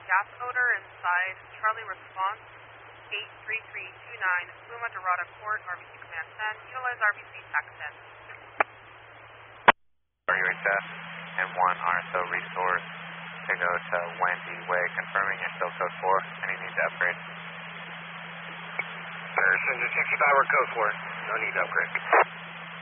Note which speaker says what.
Speaker 1: gas odor inside Charlie Response 83329, Luma Dorada Court, RBC Command 10. Utilize RBC TAC 10.
Speaker 2: RUHF and 1 RSO resource to go to Wendy Way, confirming you're still code 4. Any need to upgrade?
Speaker 3: Harrison to 65, we're code 4. No need to upgrade.